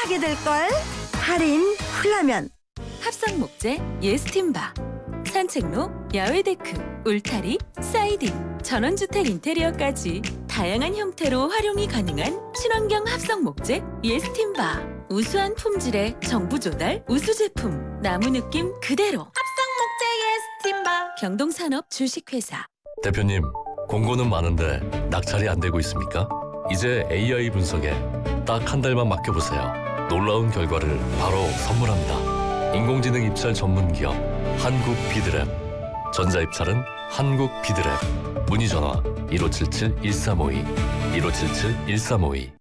사게 될걸? 할인 훌라면. 합성목재 예스팀바, 산책로, 야외 데크, 울타리, 사이딩, 전원주택 인테리어까지 다양한 형태로 활용이 가능한 친환경 합성목재 예스팀바. 우수한 품질의 정부 조달 우수 제품, 나무 느낌 그대로. 합성목재 예스팀바. 경동산업 주식회사. 대표님, 공고는 많은데 낙찰이 안 되고 있습니까? 이제 AI 분석에 딱 한 달만 맡겨보세요. 놀라운 결과를 바로 선물합니다. 인공지능 입찰 전문 기업 한국 비드랩. 전자 입찰은 한국 비드랩. 문의 전화 1577-1352, 1577-1352.